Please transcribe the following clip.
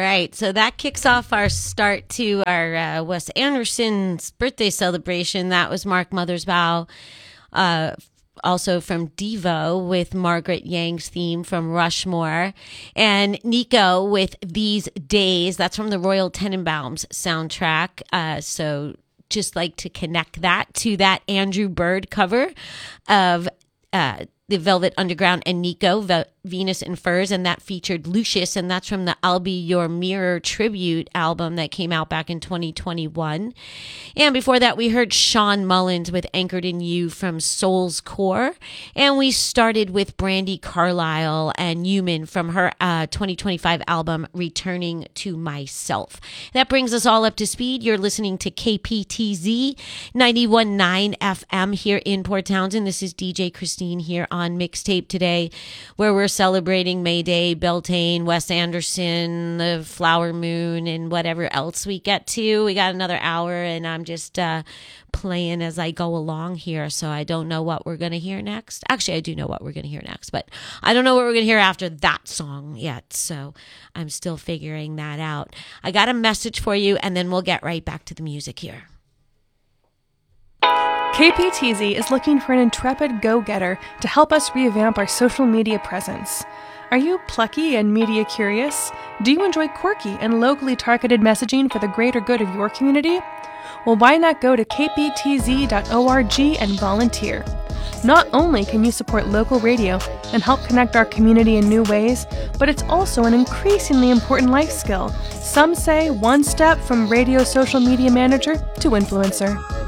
right. So that kicks off our start to our Wes Anderson's birthday celebration. That was Mark Mothersbaugh, also from Devo with Margaret Yang's theme from Rushmore. And Nico with These Days. That's from the Royal Tenenbaums soundtrack. So just like to connect that to that Andrew Bird cover of the Velvet Underground and Nico, Venus and Furs, and that featured Lucius, and that's from the I'll Be Your Mirror tribute album that came out back in 2021. And before that, we heard Sean Mullins with Anchored in You from Soul's Core, and we started with Brandi Carlile and Human from her 2025 album Returning to Myself. That brings us all up to speed. You're listening to KPTZ 91.9 FM here in Port Townsend. This is DJ Christine here on Mixtape today, where we're celebrating May Day, Beltane, Wes Anderson, the Flower Moon, and whatever else we get to. We got another hour, and I'm just playing as I go along here, so I don't know what we're going to hear next. Actually, I do know what we're going to hear next, but I don't know what we're going to hear after that song yet, so I'm still figuring that out. I got a message for you, and then we'll get right back to the music here. KPTZ is looking for an intrepid go-getter to help us revamp our social media presence. Are you plucky and media curious? Do you enjoy quirky and locally targeted messaging for the greater good of your community? Well, why not go to kptz.org and volunteer? Not only can you support local radio and help connect our community in new ways, but it's also an increasingly important life skill. Some say one step from radio social media manager to influencer.